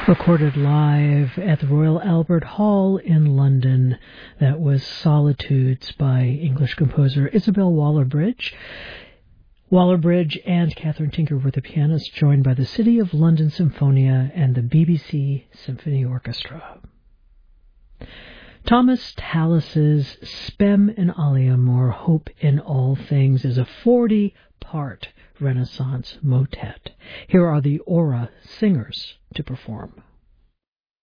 Recorded live at the Royal Albert Hall in London. That was Solitudes by English composer Isabel Waller-Bridge. Waller-Bridge and Catherine Tinker were the pianists, joined by the City of London Symphonia and the BBC Symphony Orchestra. Thomas Tallis's Spem in Alium, or Hope in All Things, is a 40-part Renaissance motet. Here are the Aura Singers to perform.